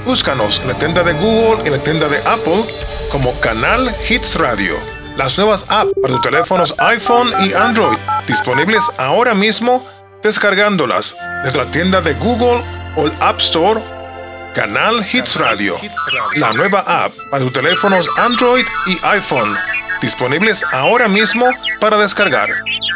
Búscanos en la tienda de Google y en la tienda de Apple como Canal Hits Radio. Las nuevas apps para tus teléfonos iPhone y Android, disponibles ahora mismo descargándolas desde la tienda de Google o el App Store. Canal Hits Radio, la nueva app para tus teléfonos Android y iPhone, disponibles ahora mismo para descargar.